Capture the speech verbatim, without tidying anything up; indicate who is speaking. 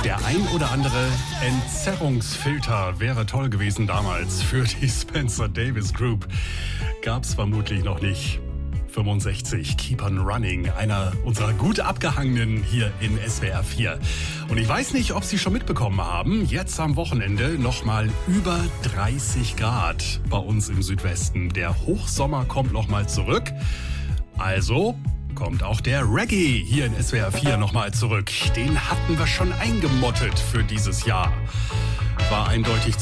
Speaker 1: Der ein oder andere Entzerrungsfilter wäre toll gewesen damals für die Spencer Davis Group. Gab's vermutlich noch nicht. fünfundsechzig, Keep on Running, einer unserer gut abgehangenen hier in S W R vier. Und ich weiß nicht, ob Sie schon mitbekommen haben, jetzt am Wochenende nochmal über dreißig Grad bei uns im Südwesten. Der Hochsommer kommt nochmal zurück. Also kommt auch der Reggae hier in S W R vier nochmal zurück. Den hatten wir schon eingemottet für dieses Jahr. War eindeutig